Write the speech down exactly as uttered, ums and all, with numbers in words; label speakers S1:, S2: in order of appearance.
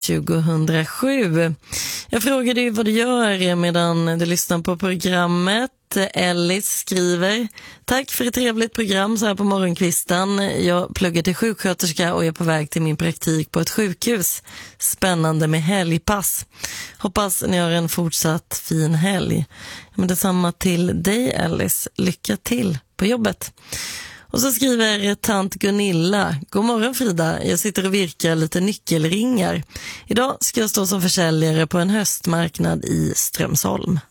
S1: tjugohundrasju. Jag frågade ju vad du gör medan du lyssnar på programmet. Ellis skriver: tack för ett trevligt program så här på morgonkvisten. Jag pluggar till sjuksköterska och är på väg till min praktik på ett sjukhus. Spännande med helgpass. Hoppas ni har en fortsatt fin helg. Men detsamma till dig, Ellis. Lycka till på jobbet. Och så skriver tant Gunilla: god morgon Frida, jag sitter och virkar lite nyckelringar. Idag ska jag stå som försäljare på en höstmarknad i Strömsholm.